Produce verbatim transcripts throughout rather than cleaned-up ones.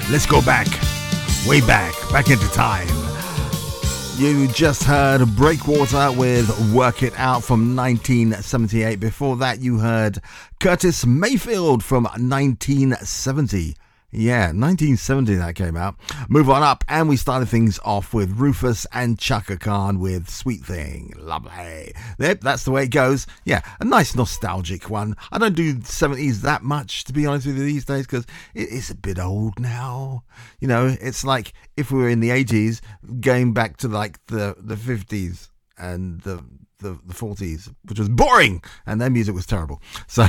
Let's go back, way back, back into time. You just heard Breakwater with Work It Out from nineteen seventy-eight. Before that, you heard Curtis Mayfield from nineteen seventy. Yeah, nineteen seventy that came out. Move on up, and we started things off with Rufus and Chaka Khan with Sweet Thing. Lovely. Yep, that's the way it goes. Yeah, a nice nostalgic one. I don't do seventies that much, to be honest with you, these days, because it's a bit old now. You know, it's like if we were in the eighties, going back to like the, the fifties and the, the, the forties, which was boring, and their music was terrible. So,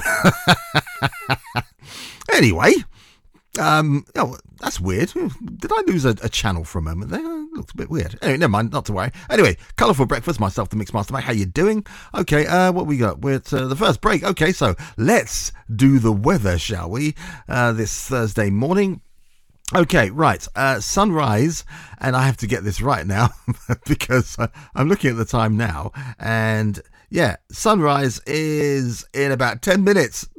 anyway... Um, oh, that's weird. Did I lose a, a channel for a moment there? It looks a bit weird. Anyway, never mind, not to worry. Anyway, Colourful Breakfast, myself, the Mixmaster Mike. How you doing? Okay, uh, what we got? We're at uh, the first break. Okay, so let's do the weather, shall we? Uh, this Thursday morning. Okay, right. Uh, sunrise, and I have to get this right now because uh, I'm looking at the time now, and yeah, sunrise is in about ten minutes.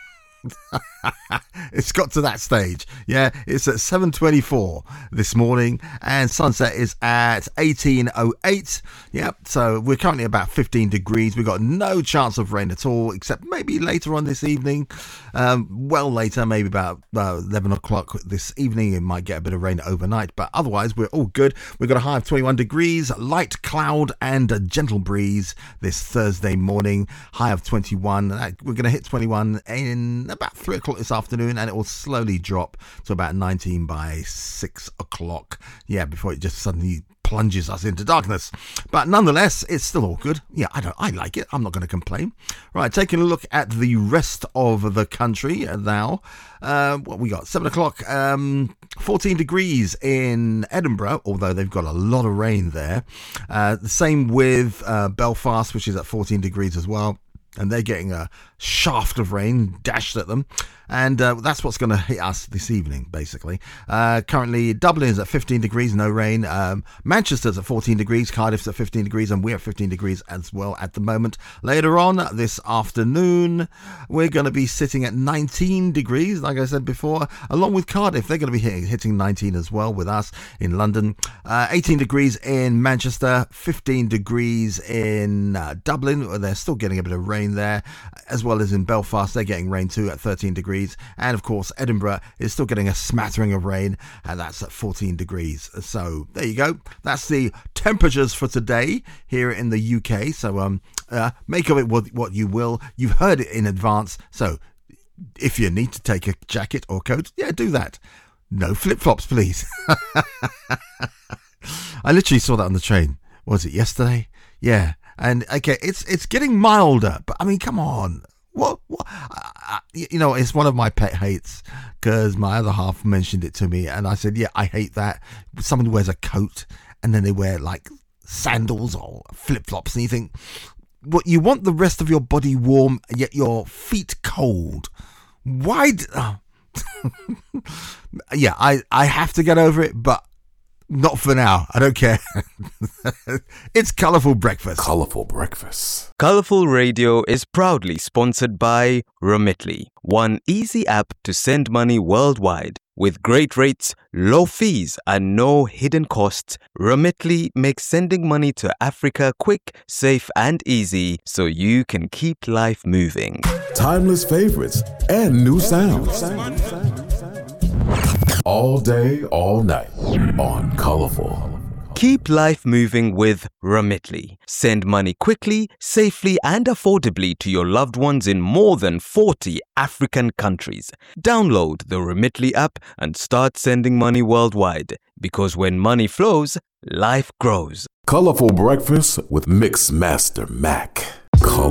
It's got to that stage. Yeah, it's at seven twenty-four this morning, and sunset is at eighteen oh eight. Yep, so we're currently about fifteen degrees. We've got no chance of rain at all, except maybe later on this evening. Um, well later, maybe about uh, eleven o'clock this evening, it might get a bit of rain overnight, but otherwise we're all good. We've got a high of twenty-one degrees, light cloud and a gentle breeze this Thursday morning, high of twenty-one. We're going to hit twenty-one in about three o'clock this afternoon, and it will slowly drop to about nineteen by six o'clock. Yeah, before it just suddenly plunges us into darkness. But nonetheless, it's still all good. Yeah, I don't. I like it. I'm not going to complain. Right, taking a look at the rest of the country now. Uh, what we got? Seven o'clock. Um, fourteen degrees in Edinburgh, although they've got a lot of rain there. Uh, the same with uh, Belfast, which is at fourteen degrees as well. And they're getting a shaft of rain dashed at them. And uh, that's what's going to hit us this evening, basically. Uh, currently, Dublin is at fifteen degrees, no rain. Um, Manchester's at fourteen degrees. Cardiff's at fifteen degrees. And we're at fifteen degrees as well at the moment. Later on this afternoon, we're going to be sitting at nineteen degrees, like I said before. Along with Cardiff, they're going to be hitting, hitting nineteen as well with us in London. Uh, eighteen degrees in Manchester. fifteen degrees in uh, Dublin. They're still getting a bit of rain there. As well as in Belfast, they're getting rain too at thirteen degrees. And of course, Edinburgh is still getting a smattering of rain, and that's at fourteen degrees. So there you go. That's the temperatures for today here in the U K. So um, uh, make of it what, what you will. You've heard it in advance. So if you need to take a jacket or coat, yeah, do that. No flip-flops, please. I literally saw that on the train. Was it yesterday? Yeah. And okay, it's it's getting milder, but I mean, come on. What, what uh, you know, it's one of my pet hates, because my other half mentioned it to me, and I said, yeah, I hate that. Someone wears a coat and then they wear like sandals or flip-flops, and you think, what, you want the rest of your body warm, yet your feet cold. Why? D- oh. Yeah, I, I have to get over it, but not for now. I don't care. It's Colourful Breakfast. Colourful Breakfast. Colourful Radio is proudly sponsored by Remitly, one easy app to send money worldwide. With great rates, low fees, and no hidden costs, Remitly makes sending money to Africa quick, safe, and easy, so you can keep life moving. Timeless favorites and new sounds. All day, all night on Colourful. Keep life moving with Remitly. Send money quickly, safely, and affordably to your loved ones in more than forty African countries. Download the Remitly app and start sending money worldwide. Because when money flows, life grows. Colourful Breakfast with Mixmaster Mac. Colourful.